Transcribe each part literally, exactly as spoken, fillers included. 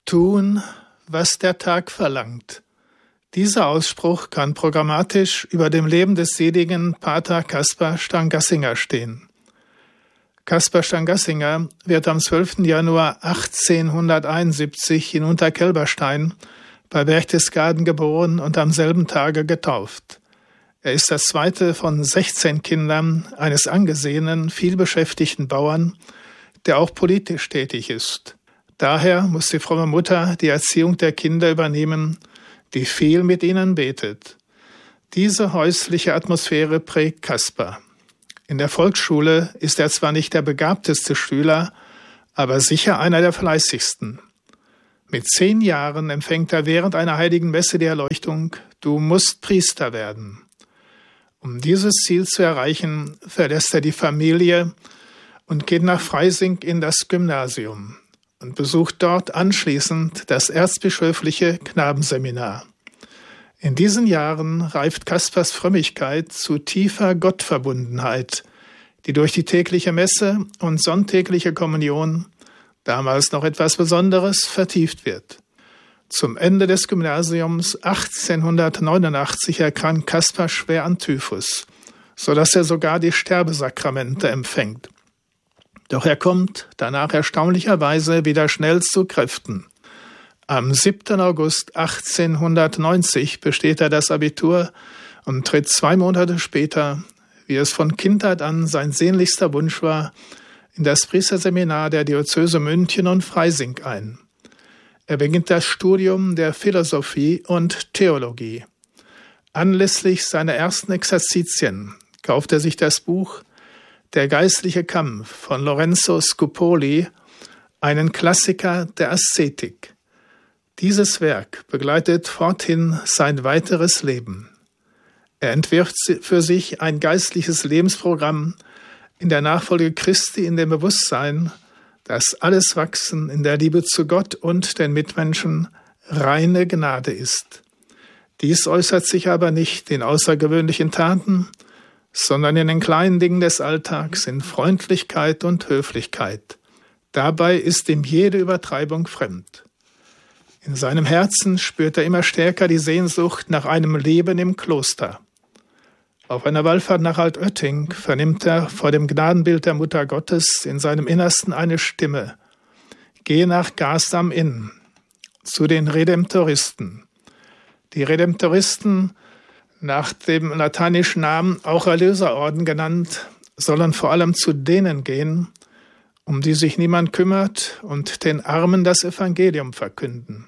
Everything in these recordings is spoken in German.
Tun, was der Tag verlangt. Dieser Ausspruch kann programmatisch über dem Leben des seligen Pater Kaspar Stangassinger stehen. Kaspar Stangassinger wird am zwölften Januar achtzehnhunderteinundsiebzig in Unterkelberstein bei Berchtesgaden geboren und am selben Tage getauft. Er ist das zweite von sechzehn Kindern eines angesehenen, vielbeschäftigten Bauern, der auch politisch tätig ist. Daher muss die fromme Mutter die Erziehung der Kinder übernehmen, die viel mit ihnen betet. Diese häusliche Atmosphäre prägt Kaspar. In der Volksschule ist er zwar nicht der begabteste Schüler, aber sicher einer der fleißigsten. Mit zehn Jahren empfängt er während einer heiligen Messe die Erleuchtung: Du musst Priester werden. Um dieses Ziel zu erreichen, verlässt er die Familie und geht nach Freising in das Gymnasium und besucht dort anschließend das erzbischöfliche Knabenseminar. In diesen Jahren reift Kaspars Frömmigkeit zu tiefer Gottverbundenheit, die durch die tägliche Messe und sonntägliche Kommunion, damals noch etwas Besonderes, vertieft wird. Zum Ende des Gymnasiums achtzehnhundertneunundachtzig erkrankt Kaspar schwer an Typhus, sodass er sogar die Sterbesakramente empfängt. Doch er kommt danach erstaunlicherweise wieder schnell zu Kräften. Am siebten August achtzehnhundertneunzig besteht er das Abitur und tritt zwei Monate später, wie es von Kindheit an sein sehnlichster Wunsch war, in das Priesterseminar der Diözese München und Freising ein. Er beginnt das Studium der Philosophie und Theologie. Anlässlich seiner ersten Exerzitien kauft er sich das Buch Der geistliche Kampf von Lorenzo Scupoli, einen Klassiker der Aszetik. Dieses Werk begleitet forthin sein weiteres Leben. Er entwirft für sich ein geistliches Lebensprogramm in der Nachfolge Christi in dem Bewusstsein, dass alles Wachsen in der Liebe zu Gott und den Mitmenschen reine Gnade ist. Dies äußert sich aber nicht in außergewöhnlichen Taten, sondern in den kleinen Dingen des Alltags, in Freundlichkeit und Höflichkeit. Dabei ist ihm jede Übertreibung fremd. In seinem Herzen spürt er immer stärker die Sehnsucht nach einem Leben im Kloster. Auf einer Wallfahrt nach Altötting vernimmt er vor dem Gnadenbild der Mutter Gottes in seinem Innersten eine Stimme: Geh nach Gast am Inn, zu den Redemptoristen. Die Redemptoristen, nach dem lateinischen Namen auch Erlöserorden genannt, sollen vor allem zu denen gehen, um die sich niemand kümmert, und den Armen das Evangelium verkünden.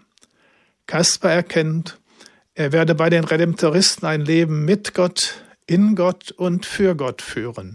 Kaspar erkennt, er werde bei den Redemptoristen ein Leben mit Gott, in Gott und für Gott führen.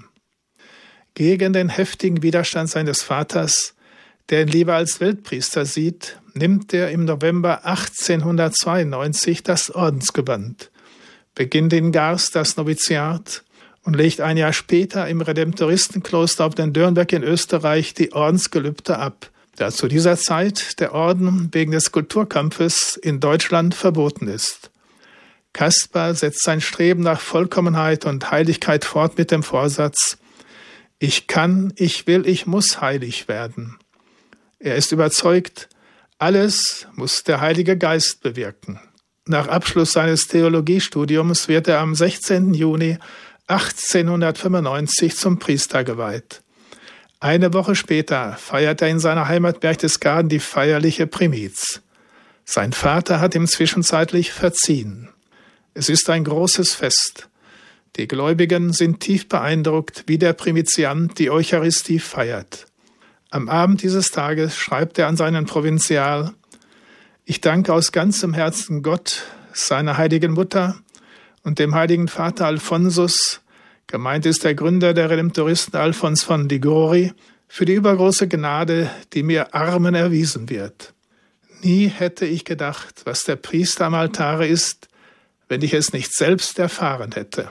Gegen den heftigen Widerstand seines Vaters, der ihn lieber als Weltpriester sieht, nimmt er im November achtzehnhundertzweiundneunzig das Ordensgewand, beginnt in Gars das Noviziat und legt ein Jahr später im Redemptoristenkloster auf den Dürnberg in Österreich die Ordensgelübde ab, da zu dieser Zeit der Orden wegen des Kulturkampfes in Deutschland verboten ist. Kaspar setzt sein Streben nach Vollkommenheit und Heiligkeit fort mit dem Vorsatz: Ich kann, ich will, ich muss heilig werden. Er ist überzeugt, alles muss der Heilige Geist bewirken. Nach Abschluss seines Theologiestudiums wird er am sechzehnten Juni achtzehnhundertfünfundneunzig zum Priester geweiht. Eine Woche später feiert er in seiner Heimat Berchtesgaden die feierliche Primiz. Sein Vater hat ihm zwischenzeitlich verziehen. Es ist ein großes Fest. Die Gläubigen sind tief beeindruckt, wie der Primiziant die Eucharistie feiert. Am Abend dieses Tages schreibt er an seinen Provinzial: Ich danke aus ganzem Herzen Gott, seiner heiligen Mutter und dem heiligen Vater Alphonsus, gemeint ist der Gründer der Redemptoristen Alphons von Liguori, für die übergroße Gnade, die mir Armen erwiesen wird. Nie hätte ich gedacht, was der Priester am Altare ist, wenn ich es nicht selbst erfahren hätte.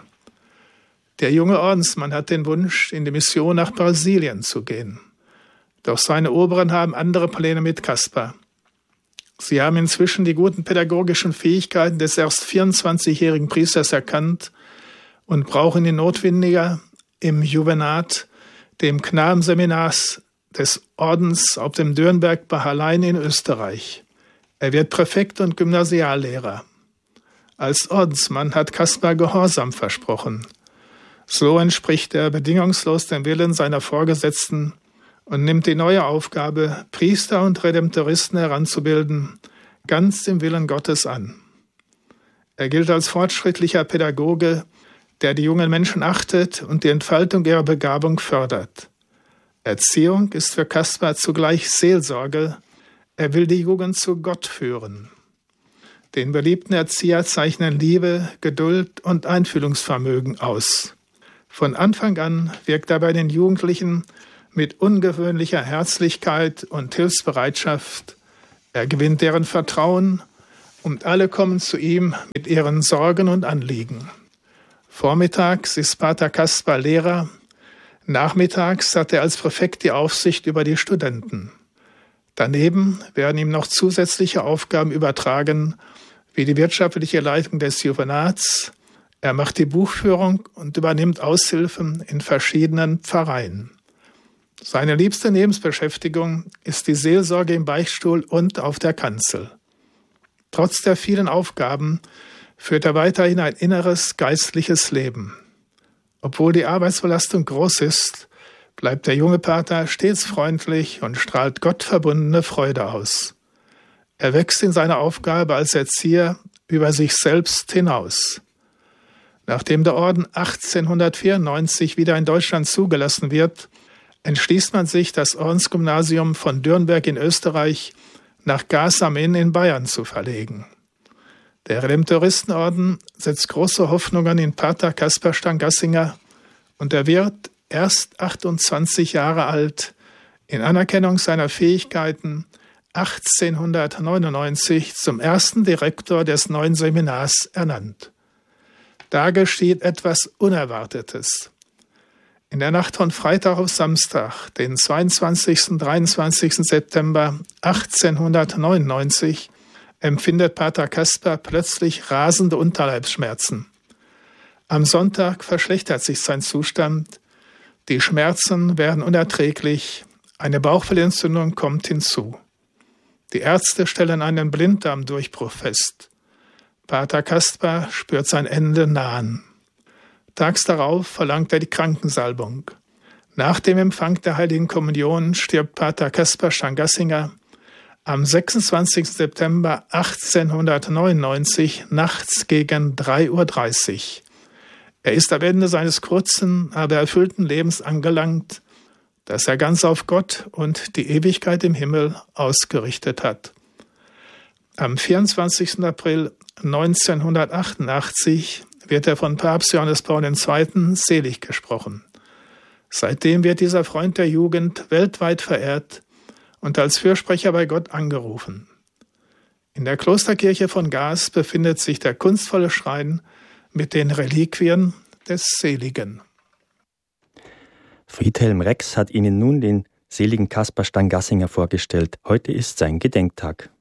Der junge Ordensmann hat den Wunsch, in die Mission nach Brasilien zu gehen. Doch seine Oberen haben andere Pläne mit Kaspar. Sie haben inzwischen die guten pädagogischen Fähigkeiten des erst vierundzwanzigjährigen Priesters erkannt und brauchen ihn notwendiger im Juvenat, dem Knabenseminar des Ordens auf dem Dürnberg bei Hallein in Österreich. Er wird Präfekt und Gymnasiallehrer. Als Ordensmann hat Kaspar Gehorsam versprochen. So entspricht er bedingungslos dem Willen seiner Vorgesetzten und nimmt die neue Aufgabe, Priester und Redemptoristen heranzubilden, ganz dem Willen Gottes an. Er gilt als fortschrittlicher Pädagoge, der die jungen Menschen achtet und die Entfaltung ihrer Begabung fördert. Erziehung ist für Kaspar zugleich Seelsorge. Er will die Jugend zu Gott führen. Den beliebten Erzieher zeichnen Liebe, Geduld und Einfühlungsvermögen aus. Von Anfang an wirkt er bei den Jugendlichen mit ungewöhnlicher Herzlichkeit und Hilfsbereitschaft. Er gewinnt deren Vertrauen und alle kommen zu ihm mit ihren Sorgen und Anliegen. Vormittags ist Pater Kaspar Lehrer, nachmittags hat er als Präfekt die Aufsicht über die Studenten. Daneben werden ihm noch zusätzliche Aufgaben übertragen, wie die wirtschaftliche Leitung des Juvenats. Er macht die Buchführung und übernimmt Aushilfen in verschiedenen Pfarreien. Seine liebste Nebenbeschäftigung ist die Seelsorge im Beichtstuhl und auf der Kanzel. Trotz der vielen Aufgaben führt er weiterhin ein inneres geistliches Leben. Obwohl die Arbeitsbelastung groß ist, bleibt der junge Pater stets freundlich und strahlt gottverbundene Freude aus. Er wächst in seiner Aufgabe als Erzieher über sich selbst hinaus. Nachdem der Orden achtzehnhundertvierundneunzig wieder in Deutschland zugelassen wird, entschließt man sich, das Ordensgymnasium von Dürnberg in Österreich nach Gars am Inn in Bayern zu verlegen. Der Redemptoristenorden setzt große Hoffnungen in Pater Kaspar Stangassinger und er wird erst achtundzwanzig Jahre alt, in Anerkennung seiner Fähigkeiten achtzehnhundertneunundneunzig zum ersten Direktor des neuen Seminars ernannt. Da geschieht etwas Unerwartetes. In der Nacht von Freitag auf Samstag, den zweiundzwanzigsten und dreiundzwanzigsten September achtzehnhundertneunundneunzig, empfindet Pater Kaspar plötzlich rasende Unterleibsschmerzen. Am Sonntag verschlechtert sich sein Zustand, die Schmerzen werden unerträglich, eine Bauchfellentzündung kommt hinzu. Die Ärzte stellen einen Blinddarmdurchbruch fest. Pater Kaspar spürt sein Ende nahen. Tags darauf verlangt er die Krankensalbung. Nach dem Empfang der Heiligen Kommunion stirbt Pater Kaspar Stangassinger am sechsundzwanzigsten September achtzehnhundertneunundneunzig nachts gegen drei Uhr dreißig. Er ist am Ende seines kurzen, aber erfüllten Lebens angelangt, das er ganz auf Gott und die Ewigkeit im Himmel ausgerichtet hat. Am vierundzwanzigsten April neunzehnhundertachtundachtzig wird er von Papst Johannes Paul der Zweite selig gesprochen. Seitdem wird dieser Freund der Jugend weltweit verehrt und als Fürsprecher bei Gott angerufen. In der Klosterkirche von Gars befindet sich der kunstvolle Schrein mit den Reliquien des Seligen. Friedhelm Rex hat Ihnen nun den seligen Kaspar Stangassinger vorgestellt. Heute ist sein Gedenktag.